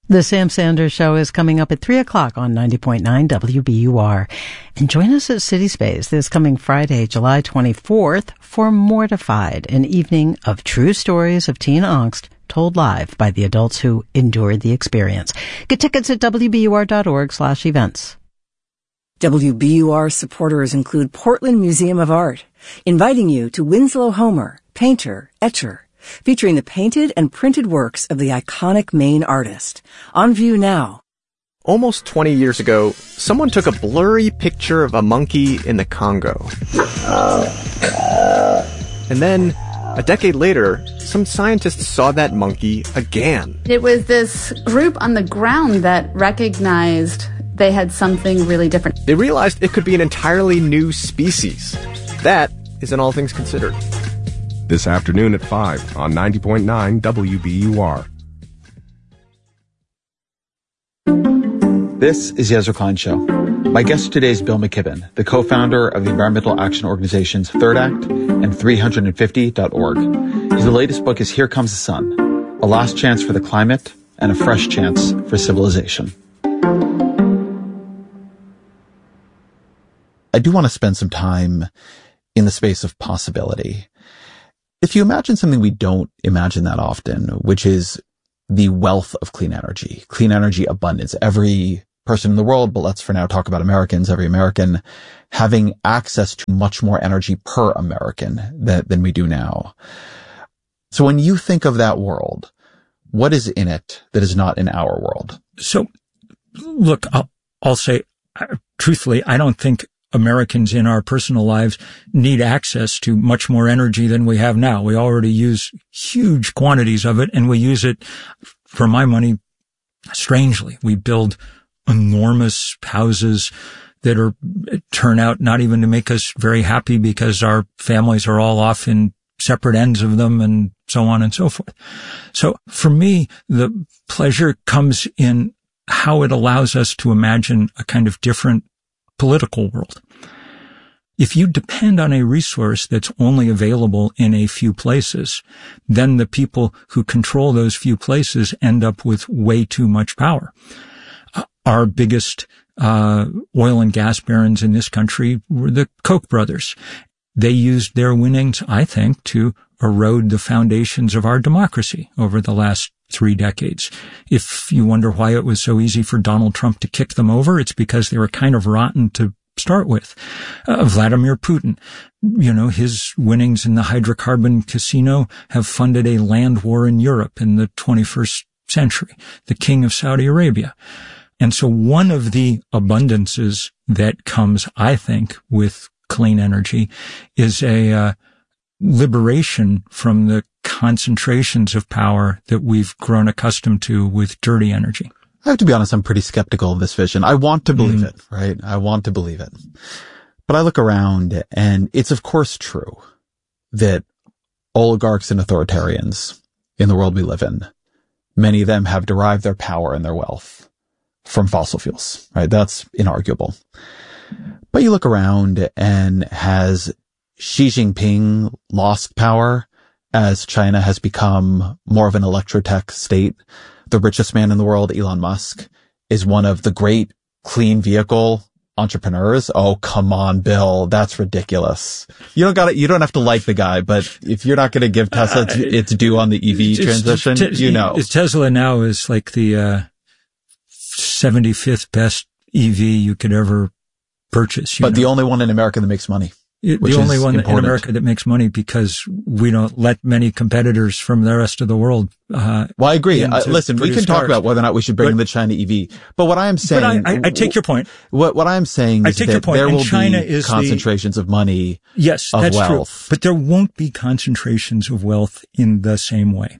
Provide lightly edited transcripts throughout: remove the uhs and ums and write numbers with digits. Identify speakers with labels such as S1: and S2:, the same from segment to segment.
S1: The Sam Sanders Show is coming up at 3 o'clock on 90.9 WBUR. And join us at City Space this coming Friday, July 24th for Mortified, an evening of true stories of teen angst told live by the adults who endured the experience. Get tickets at WBUR.org/events.
S2: WBUR supporters include Portland Museum of Art, inviting you to Winslow Homer, painter, etcher, featuring the painted and printed works of the iconic Maine artist. On view now.
S3: Almost 20 years ago, someone took a blurry picture of a monkey in the Congo. And then, a decade later, some scientists saw that monkey again.
S4: It was this group on the ground that recognized they had something really different.
S3: They realized it could be an entirely new species. That is in All Things Considered.
S5: This afternoon at 5 on 90.9 WBUR.
S6: This is the Ezra Klein Show. My guest today is Bill McKibben, the co-founder of the environmental action organizations Third Act and 350.org. His latest book is Here Comes the Sun, A Last Chance for the Climate and a Fresh Chance for Civilization. I do want to spend some time in the space of possibility. If you imagine something we don't imagine that often, which is the wealth of clean energy abundance, every person in the world, but let's for now talk about Americans, every American having access to much more energy per American than we do now. So when you think of that world, what is in it that is not in our world?
S7: So look, I'll say truthfully, I don't think Americans in our personal lives need access to much more energy than we have now. We already use huge quantities of it, and we use it, for my money, strangely. We build enormous houses that turn out not even to make us very happy because our families are all off in separate ends of them and so on and so forth. So for me, the pleasure comes in how it allows us to imagine a kind of different political world. If you depend on a resource that's only available in a few places, then the people who control those few places end up with way too much power. Our biggest oil and gas barons in this country were the Koch brothers. They used their winnings, I think, to erode the foundations of our democracy over the last 3 decades. If you wonder why it was so easy for Donald Trump to kick them over, it's because they were kind of rotten to start with. Vladimir Putin, his winnings in the hydrocarbon casino have funded a land war in Europe in the 21st century, the king of Saudi Arabia. And so one of the abundances that comes, I think, with clean energy is a liberation from the concentrations of power that we've grown accustomed to with dirty energy.
S6: I have to be honest, I'm pretty skeptical of this vision. I want to believe it, right? I want to believe it. But I look around, and it's of course true that oligarchs and authoritarians in the world we live in, many of them have derived their power and their wealth from fossil fuels, right? That's inarguable. But you look around, and has Xi Jinping lost power as China has become more of an electrotech state? The richest man in the world, Elon Musk, is one of the great clean vehicle entrepreneurs. Oh, come on, Bill. That's ridiculous. You don't have to like the guy, but if you're not going to give Tesla its due on the EV transition,
S7: Tesla now is like the 75th best EV you could ever purchase.
S6: But the only one in America that makes money.
S7: The only one in America that makes money, because we don't let many competitors from the rest of the world.
S6: Well, I agree. Listen, we can talk about whether or not we should bring the China EV. But what I am saying,
S7: I take your point.
S6: What I am saying is that there will be concentrations of money.
S7: Yes, that's true. But there won't be concentrations of wealth in the same way.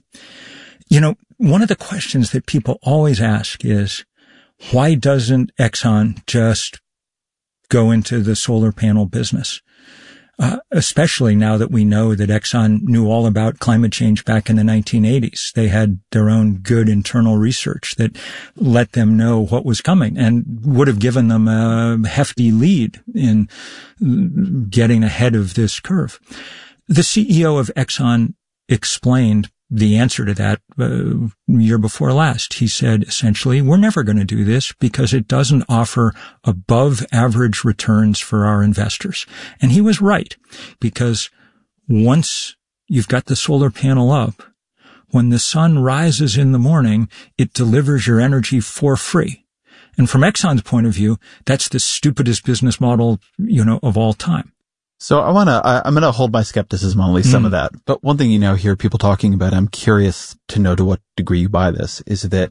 S7: One of the questions that people always ask is, why doesn't Exxon just go into the solar panel business? Especially now that we know that Exxon knew all about climate change back in the 1980s. They had their own good internal research that let them know what was coming and would have given them a hefty lead in getting ahead of this curve. The CEO of Exxon explained the answer to that year before last. He said, essentially, we're never going to do this because it doesn't offer above average returns for our investors. And he was right, because once you've got the solar panel up, when the sun rises in the morning, it delivers your energy for free. And from Exxon's point of view, that's the stupidest business model, of all time.
S6: So I'm going to hold my skepticism on at least some of that. But one thing, hear people talking about, I'm curious to know to what degree you buy this, is that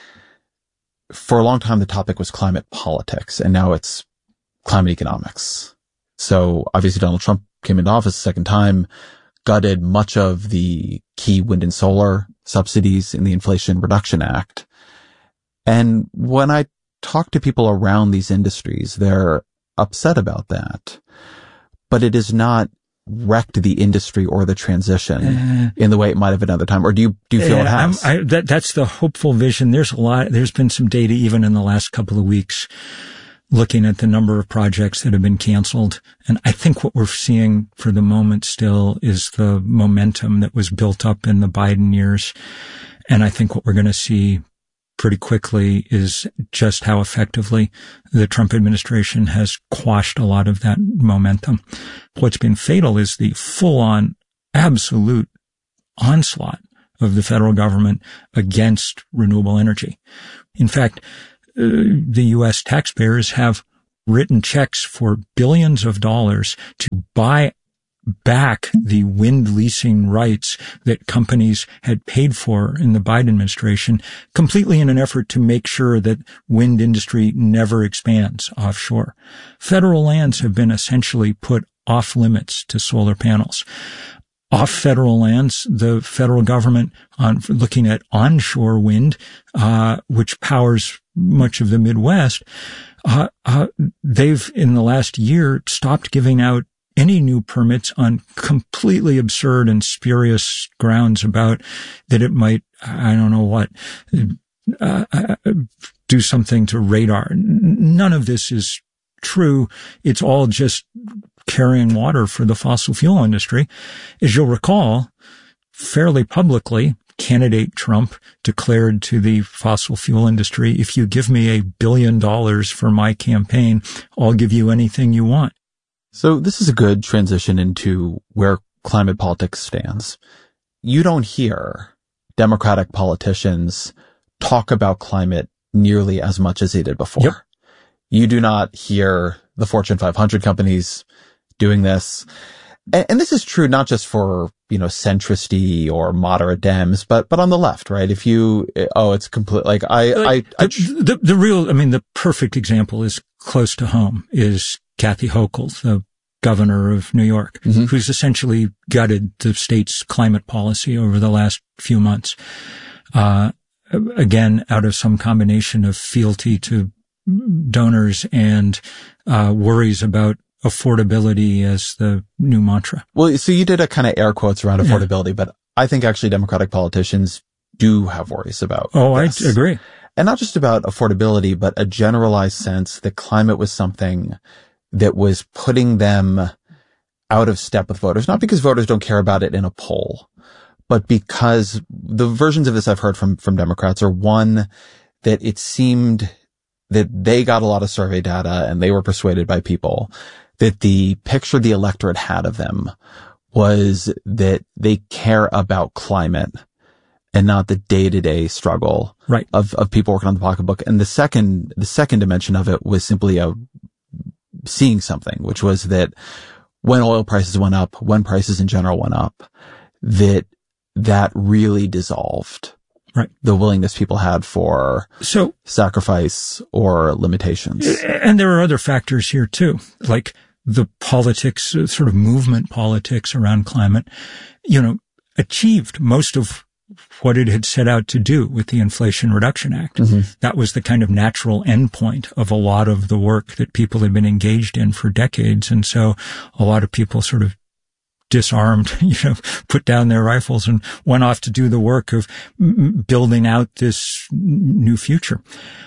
S6: for a long time, the topic was climate politics, and now it's climate economics. So obviously Donald Trump came into office a second time, gutted much of the key wind and solar subsidies in the Inflation Reduction Act. And when I talk to people around these industries, they're upset about that. But it has not wrecked the industry or the transition in the way it might have another time. Or do you feel it has?
S7: That's the hopeful vision. There's been some data even in the last couple of weeks looking at the number of projects that have been canceled. And I think what we're seeing for the moment still is the momentum that was built up in the Biden years. And I think what we're going to see pretty quickly is just how effectively the Trump administration has quashed a lot of that momentum. What's been fatal is the full-on absolute onslaught of the federal government against renewable energy. In fact, the U.S. taxpayers have written checks for billions of dollars to buy back the wind leasing rights that companies had paid for in the Biden administration, completely in an effort to make sure that wind industry never expands offshore. Federal lands have been essentially put off limits to solar panels. Off federal lands, the federal government, looking at onshore wind, which powers much of the Midwest, they've in the last year stopped giving out any new permits on completely absurd and spurious grounds about that it might, I don't know what, do something to radar. None of this is true. It's all just carrying water for the fossil fuel industry. As you'll recall, fairly publicly, candidate Trump declared to the fossil fuel industry, if you give me $1 billion for my campaign, I'll give you anything you want.
S6: So this is a good transition into where climate politics stands. You don't hear Democratic politicians talk about climate nearly as much as they did before.
S7: Yep.
S6: You do not hear the Fortune 500 companies doing this. And this is true not just for, centristy or moderate Dems, but on the left, right? If it's complete,
S7: the perfect example is close to home is Kathy Hochul, the governor of New York, who's essentially gutted the state's climate policy over the last few months. Again, out of some combination of fealty to donors and worries about affordability as the new mantra.
S6: Well, so you did a kind of air quotes around affordability, but I think actually Democratic politicians do have worries about this.
S7: I agree.
S6: And not just about affordability, but a generalized sense that climate was something that was putting them out of step with voters, not because voters don't care about it in a poll, but because the versions of this I've heard from Democrats are one that it seemed that they got a lot of survey data and they were persuaded by people that the picture the electorate had of them was that they care about climate and not the day-to-day struggle of people working on the pocketbook. And the second dimension of it was simply seeing something, which was that when oil prices went up, when prices in general went up, that really dissolved the willingness people had for sacrifice or limitations.
S7: And there are other factors here too, like the politics, sort of movement politics around climate, achieved most of what it had set out to do with the Inflation Reduction Act. That was the kind of natural endpoint of a lot of the work that people had been engaged in for decades. And so a lot of people sort of disarmed, put down their rifles and went off to do the work of building out this new future.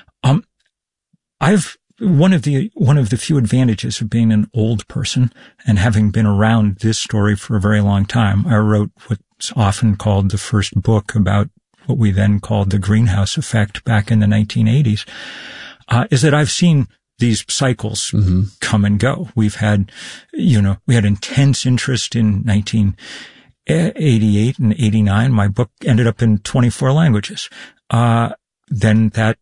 S7: One of the few advantages of being an old person and having been around this story for a very long time, I wrote what it's often called the first book about what we then called the greenhouse effect back in the 1980s, is that I've seen these cycles come and go. We've had, we had intense interest in 1988 and 89. My book ended up in 24 languages. Then that,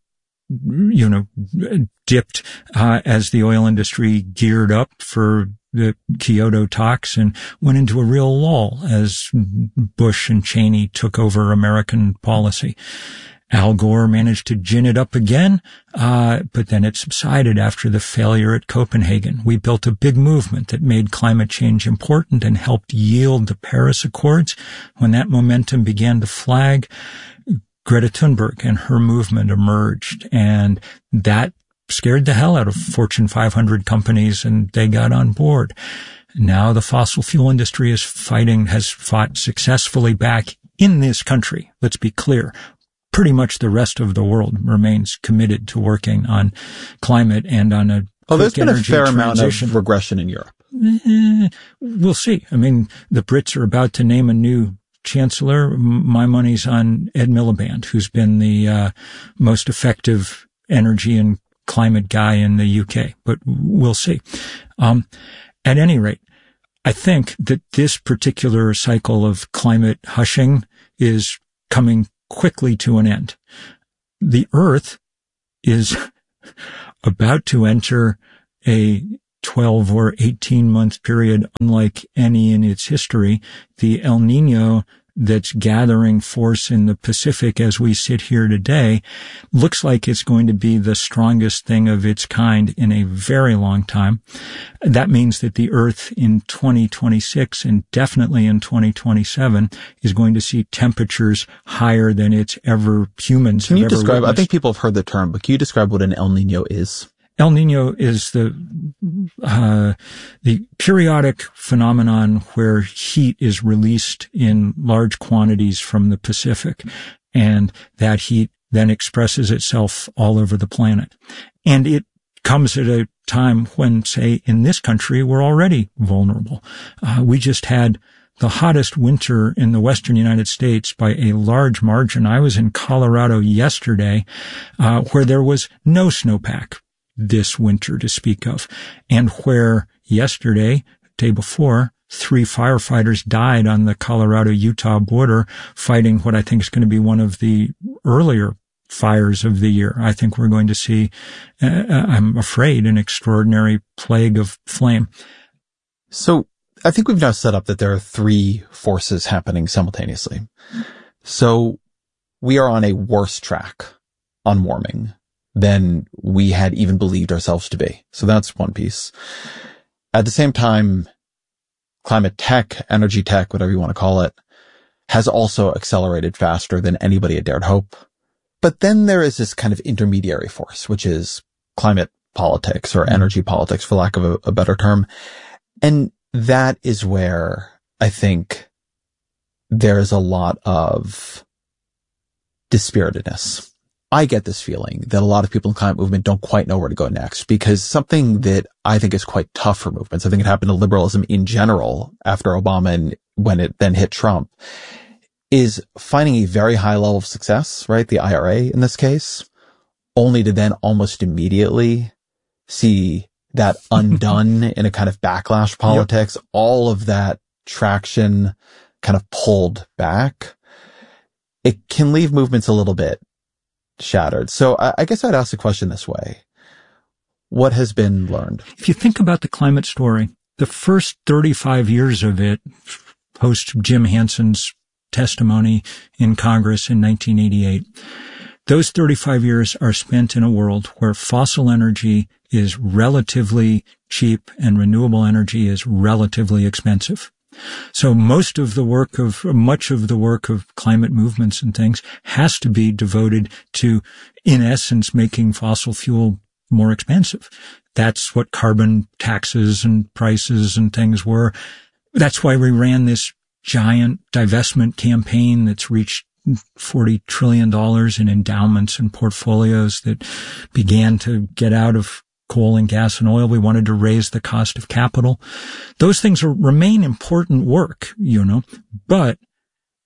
S7: dipped, as the oil industry geared up for the Kyoto talks and went into a real lull as Bush and Cheney took over American policy. Al Gore managed to gin it up again, but then it subsided after the failure at Copenhagen. We built a big movement that made climate change important and helped yield the Paris Accords. When that momentum began to flag, Greta Thunberg and her movement emerged, and that scared the hell out of Fortune 500 companies, and they got on board. Now the fossil fuel industry has fought successfully back in this country. Let's be clear. Pretty much the rest of the world remains committed to working on climate and on a
S6: there's been a fair
S7: transition.
S6: amount of regression in Europe.
S7: We'll see. I mean, the Brits are about to name a new chancellor. My money's on Ed Miliband, who's been the most effective energy and climate guy in the UK, but we'll see. At any rate, I think that this particular cycle of climate hushing is coming quickly to an end. The Earth is about to enter a 12 or 18 month period unlike any in its history. The El Nino that's gathering force in the Pacific as we sit here today looks like it's going to be the strongest thing of its kind in a very long time. That means that the Earth in 2026 and definitely in 2027 is going to see temperatures higher than it's ever humans have ever witnessed.
S6: I think people have heard the term, but can you describe what an El Nino is?
S7: El Nino is the periodic phenomenon where heat is released in large quantities from the Pacific, and that heat then expresses itself all over the planet. And it comes at a time when, say, in this country, we're already vulnerable. We just had the hottest winter in the western United States by a large margin. I was in Colorado yesterday, where there was no snowpack this winter to speak of, and where yesterday, day before, 3 firefighters died on the Colorado-Utah border fighting what I think is going to be one of the earlier fires of the year. I think we're going to see, I'm afraid, an extraordinary plague of flame.
S6: So I think we've now set up that there are 3 forces happening simultaneously. So we are on a worse track on warming than we had even believed ourselves to be. So that's one piece. At the same time, climate tech, energy tech, whatever you want to call it, has also accelerated faster than anybody had dared hope. But then there is this kind of intermediary force, which is climate politics or energy politics, for lack of a better term. And that is where I think there is a lot of dispiritedness. I get this feeling that a lot of people in the climate movement don't quite know where to go next, because something that I think is quite tough for movements, I think it happened to liberalism in general after Obama and when it then hit Trump, is finding a very high level of success, right? The IRA in this case, only to then almost immediately see that undone in a kind of backlash politics, all of that traction kind of pulled back. It can leave movements a little bit shattered. So I guess I'd ask the question this way. What has been learned?
S7: If you think about the climate story, the first 35 years of it, post Jim Hansen's testimony in Congress in 1988, those 35 years are spent in a world where fossil energy is relatively cheap and renewable energy is relatively expensive. So much of the work of climate movements and things has to be devoted to, in essence, making fossil fuel more expensive. That's what carbon taxes and prices and things were. That's why we ran this giant divestment campaign that's reached $40 trillion in endowments and portfolios that began to get out of coal and gas and oil. We wanted to raise the cost of capital. Those things remain important work, but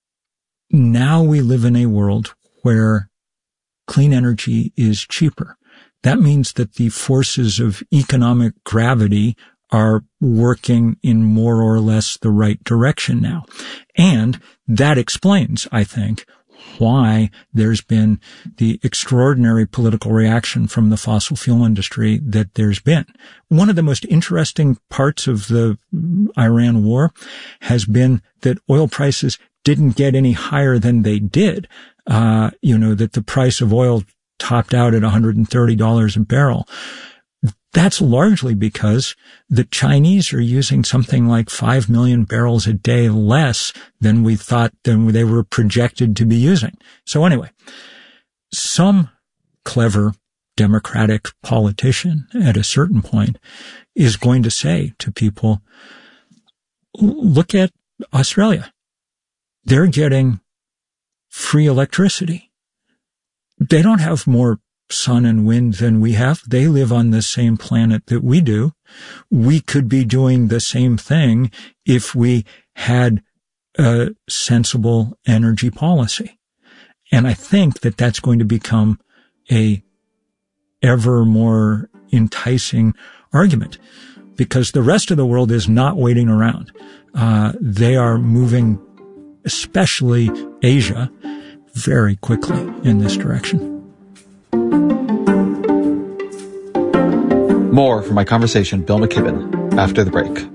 S7: now we live in a world where clean energy is cheaper. That means that the forces of economic gravity are working in more or less the right direction now. And that explains, I think, why there's been the extraordinary political reaction from the fossil fuel industry that there's been. One of the most interesting parts of the Iran war has been that oil prices didn't get any higher than they did. That the price of oil topped out at $130 a barrel. That's largely because the Chinese are using something like 5 million barrels a day less than we thought than they were projected to be using. So anyway, some clever Democratic politician at a certain point is going to say to people, look at Australia. They're getting free electricity. They don't have more sun and wind than we have. They live on the same planet that we do. We could be doing the same thing if we had a sensible energy policy. And I think that that's going to become a ever more enticing argument because the rest of the world is not waiting around. They are moving, especially Asia, very quickly in this direction.
S6: More from my conversation with Bill McKibben after the break.